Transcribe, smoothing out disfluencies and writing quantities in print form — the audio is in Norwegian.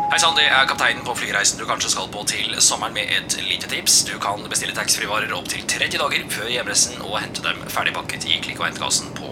Hei sann, det er kapteinen på flyreisen du kanskje skal på til sommeren med et lite tips. Du kan bestille taxfree-varer opp til 30 dager før hjemreisen og hente dem ferdigpakket i klikk- og hentekassen på